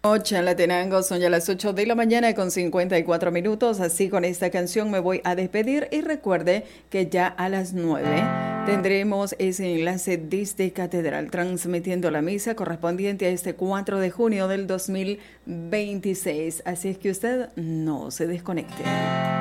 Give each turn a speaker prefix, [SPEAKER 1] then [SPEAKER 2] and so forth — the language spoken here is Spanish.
[SPEAKER 1] Noche en Latenango, son ya las 8 de la mañana con 54 minutos, así con esta canción me voy a despedir y recuerde que ya a las 9 tendremos ese enlace desde Catedral transmitiendo la misa correspondiente a este 4 de junio del 2026, así es que usted no se desconecte.